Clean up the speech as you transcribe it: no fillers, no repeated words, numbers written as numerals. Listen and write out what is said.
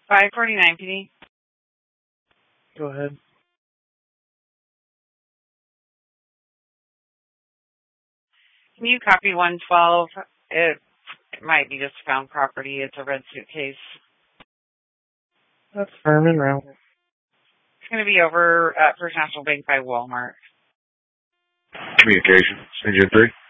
549 PD. Go ahead. Can you copy 112? It might be just found property. It's a red suitcase. That's firm and route. It's going to be over at First National Bank by Walmart. Communication, Engine 3.